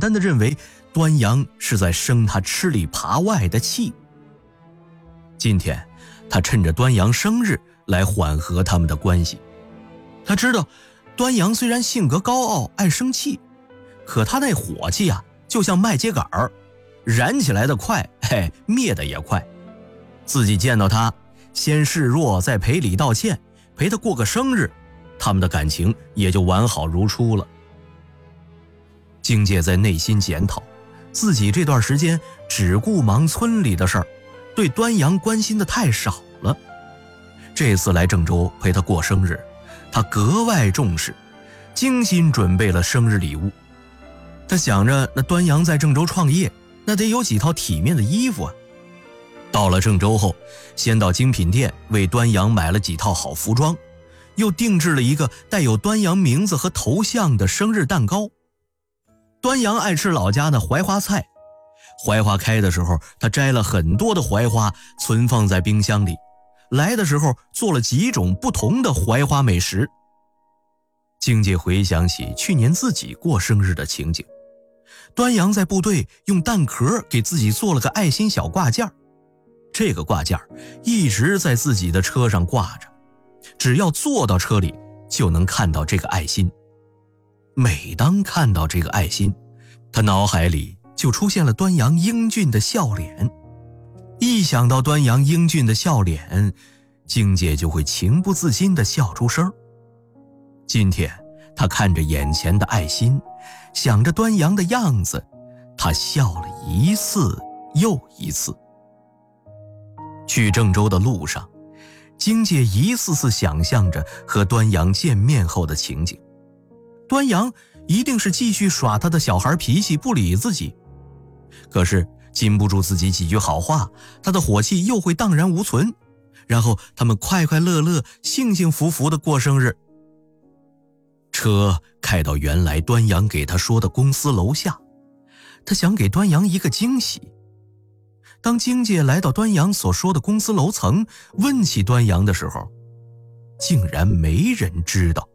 单地认为端阳是在生他吃里扒外的气。今天他趁着端阳生日来缓和他们的关系。他知道端阳虽然性格高傲爱生气，可他那火气啊就像麦秸秆儿，燃起来的快，灭的也快。自己见到他先示弱再赔礼道歉，陪他过个生日，他们的感情也就完好如初了。荆介在内心检讨，自己这段时间只顾忙村里的事儿，对端阳关心的太少了。这次来郑州陪他过生日，他格外重视，精心准备了生日礼物。他想着那端阳在郑州创业，那得有几套体面的衣服啊。到了郑州后，先到精品店为端阳买了几套好服装，又定制了一个带有端阳名字和头像的生日蛋糕。端阳爱吃老家的槐花菜，槐花开的时候，他摘了很多的槐花存放在冰箱里，来的时候做了几种不同的槐花美食。荆介回想起去年自己过生日的情景，端阳在部队用蛋壳给自己做了个爱心小挂件，这个挂件一直在自己的车上挂着，只要坐到车里就能看到这个爱心。每当看到这个爱心，他脑海里就出现了端阳英俊的笑脸。一想到端阳英俊的笑脸，荆介就会情不自禁地笑出声。今天他看着眼前的爱心，想着端阳的样子，他笑了一次又一次。去郑州的路上，荆介一次次想象着和端阳见面后的情景。端阳一定是继续耍他的小孩脾气，不理自己。可是禁不住自己几句好话，他的火气又会荡然无存，然后他们快快乐乐、幸幸福福地过生日。车开到原来端阳给他说的公司楼下，他想给端阳一个惊喜。当荆介来到端阳所说的公司楼层，问起端阳的时候，竟然没人知道。